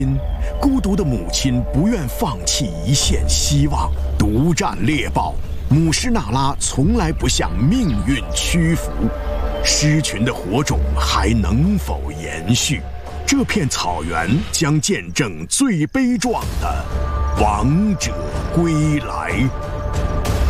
孤独的母亲不愿放弃一线希望，独占猎豹。姆施那拉从来不向命运屈服。狮群的火种还能否延续？这片草原将见证最悲壮的王者归来。